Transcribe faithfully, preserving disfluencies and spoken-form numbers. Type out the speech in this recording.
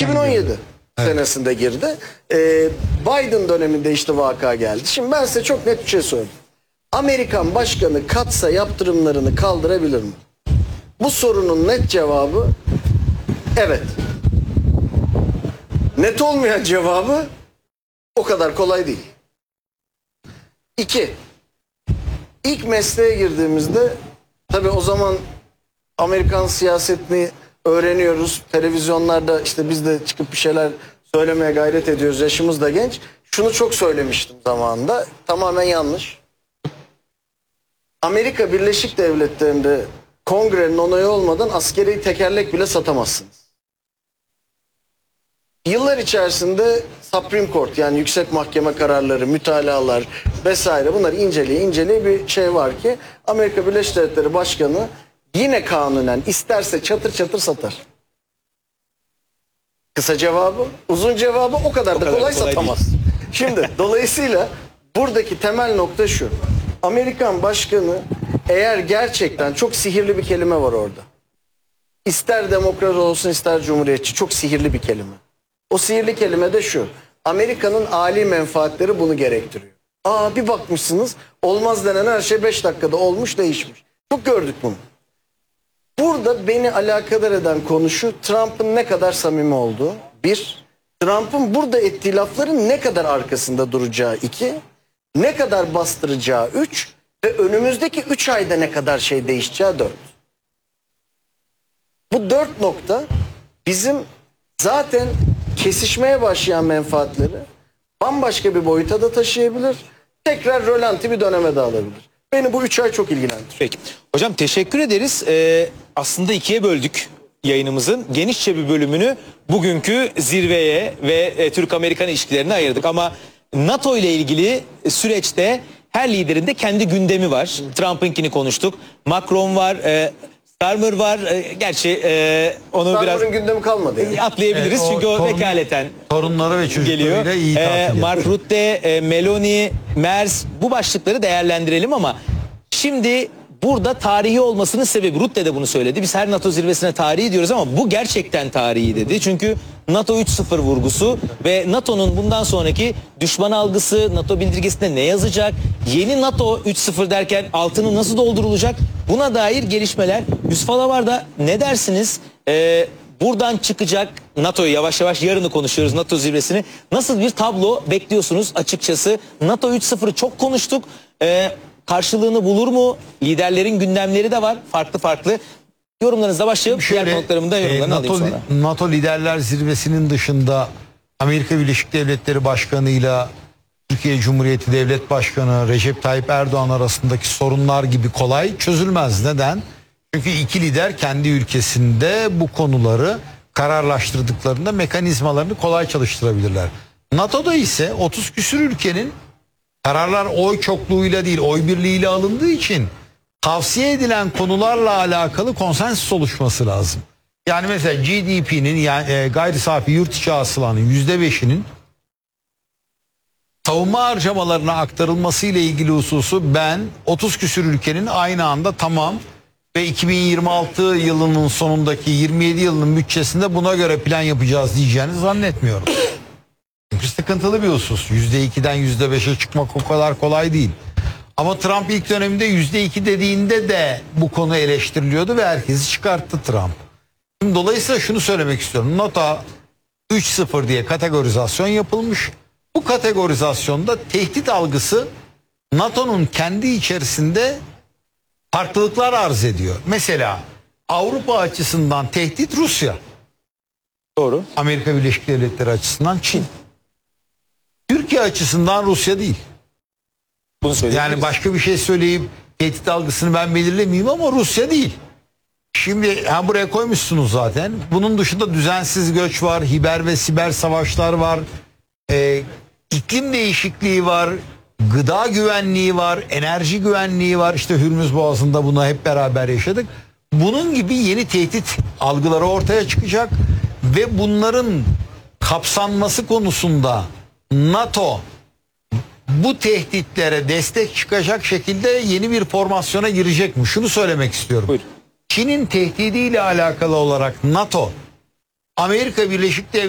iki bin on yedi evet. senesinde girdi. Ee, Biden döneminde işte vaka geldi. Şimdi ben size çok net bir şey söyleyeyim. Amerikan başkanı katsa yaptırımlarını kaldırabilir mi? Bu sorunun net cevabı evet. Net olmayan cevabı o kadar kolay değil. İki, ilk mesleğe girdiğimizde tabii o zaman Amerikan siyasetini öğreniyoruz. Televizyonlarda işte biz de çıkıp bir şeyler söylemeye gayret ediyoruz. Yaşımız da genç. Şunu çok söylemiştim zamanında. Tamamen yanlış. Amerika Birleşik Devletleri'nde kongrenin onayı olmadan askeri tekerlek bile satamazsınız. Yıllar içerisinde Supreme Court yani yüksek mahkeme kararları, mütalalar vesaire bunları inceleye inceleye bir şey var ki Amerika Birleşik Devletleri Başkanı yine kanunen isterse çatır çatır satar. Kısa cevabı, uzun cevabı o kadar o da kadar kolay, kolay satamaz. Değil. Şimdi dolayısıyla buradaki temel nokta şu. Amerikan başkanı eğer gerçekten çok sihirli bir kelime var orada. İster demokrat olsun ister cumhuriyetçi çok sihirli bir kelime. O sihirli kelime de şu. Amerika'nın âli menfaatleri bunu gerektiriyor. Aa bir bakmışsınız olmaz denen her şey beş dakikada olmuş değişmiş. Çok gördük bunu. Burada beni alakadar eden konu şu. Trump'ın ne kadar samimi olduğu. Bir. Trump'ın burada ettiği lafların ne kadar arkasında duracağı. iki. Ne kadar bastıracağı. Üç. Ve önümüzdeki üç ayda ne kadar şey değişeceği. Dört. Bu dört nokta bizim zaten kesişmeye başlayan menfaatleri bambaşka bir boyuta da taşıyabilir. Tekrar rölanti bir döneme de alabilir. Beni bu üç ay çok ilgilendirir. Peki. Hocam teşekkür ederiz. Ee, aslında ikiye böldük yayınımızın. Genişçe bir bölümünü bugünkü zirveye ve e, Türk-Amerikan ilişkilerine ayırdık. Ama NATO ile ilgili süreçte her liderin de kendi gündemi var. Trump'ınkini konuştuk. Macron var, e, Starmer var. E, gerçi e, onu Starmer'ın biraz gündemi kalmadı yani. atlayabiliriz. Evet, o çünkü o torun, vekaleten torunları ve çocuklarıyla iyi tatil e, Mark Rutte, e, Meloni, Merz bu başlıkları değerlendirelim ama şimdi burada tarihi olmasının sebebi, Rutte de bunu söyledi. Biz her NATO zirvesine tarihi diyoruz ama bu gerçekten tarihi dedi. Çünkü NATO üç sıfır vurgusu ve NATO'nun bundan sonraki düşman algısı, NATO bildirgesinde ne yazacak, yeni NATO üç sıfır derken altını nasıl doldurulacak, buna dair gelişmeler. Yusuf Alavar'da ne dersiniz? Ee, buradan çıkacak NATO'yu yavaş yavaş yarını konuşuyoruz, NATO zirvesini. Nasıl bir tablo bekliyorsunuz açıkçası? NATO üç sıfırı çok konuştuk. Ee, karşılığını bulur mu? Liderlerin gündemleri de var. Farklı farklı. Yorumlarınızla başlayalım. Şöyle, diğer konuklarımın da yorumlarını e, NATO, alayım sonra. NATO Liderler Zirvesi'nin dışında Amerika Birleşik Devletleri Başkanı'yla Türkiye Cumhuriyeti Devlet Başkanı Recep Tayyip Erdoğan arasındaki sorunlar gibi kolay çözülmez. Neden? Çünkü iki lider kendi ülkesinde bu konuları kararlaştırdıklarında mekanizmalarını kolay çalıştırabilirler. NATO'da ise otuz küsür ülkenin kararlar oy çokluğuyla değil oy birliğiyle alındığı için tavsiye edilen konularla alakalı konsensüs oluşması lazım. Yani mesela G D P'nin yani e, gayri safi yurt içi hasılanın yüzde beşinin savunma harcamalarına aktarılması ile ilgili hususu ben otuz küsür ülkenin aynı anda tamam ve iki bin yirmi altı yılının sonundaki yirmi yedi yılının bütçesinde buna göre plan yapacağız diyeceğini zannetmiyorum. Çünkü sıkıntılı bir husus. yüzde ikiden yüzde beşe çıkmak o kadar kolay değil. Ama Trump ilk döneminde yüzde iki dediğinde de bu konu eleştiriliyordu ve herkesi çıkarttı Trump. Şimdi dolayısıyla şunu söylemek istiyorum. NATO üç sıfır diye kategorizasyon yapılmış. Bu kategorizasyonda tehdit algısı NATO'nun kendi içerisinde farklılıklar arz ediyor. Mesela Avrupa açısından tehdit Rusya. Doğru. Amerika Birleşik Devletleri açısından Çin. Türkiye açısından Rusya değil. Bunu yani başka bir şey söyleyip tehdit algısını ben belirlemeyeyim ama Rusya değil. Şimdi ha, buraya koymuşsunuz zaten. Bunun dışında düzensiz göç var, hiber ve siber savaşlar var, e, iklim değişikliği var, gıda güvenliği var, enerji güvenliği var. İşte Hürmüz Boğazı'nda bunu hep beraber yaşadık. Bunun gibi yeni tehdit algıları ortaya çıkacak ve bunların kapsanması konusunda NATO bu tehditlere destek çıkacak şekilde yeni bir formasyona girecek mi? Şunu söylemek istiyorum. Buyurun. Çin'in tehdidiyle alakalı olarak NATO, Amerika Birleşik Devletleri